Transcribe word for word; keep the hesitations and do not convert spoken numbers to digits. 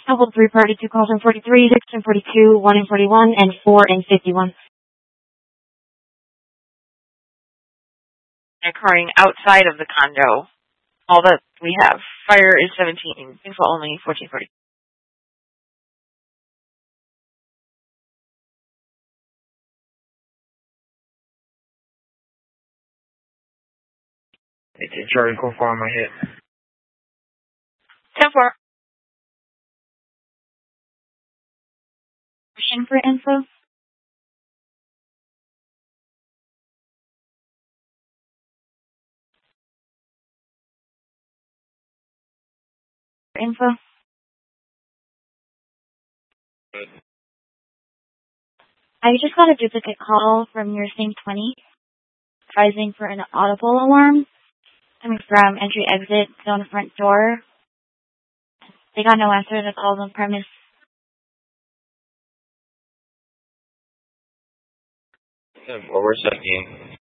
Level three party, two calls in forty-three, six in forty-two, one in forty-one, and four in fifty-one. Occurring outside of the condo. All that we have. Fire is seventeen. Info only fourteen forty. It's a Charlie confirm my hit. ten four. Question for info. Info. I just got a duplicate call from your same twenty, advising for an audible alarm coming from entry exit zone front door. They got no answer to calls on premise. Yeah, well, where's that game?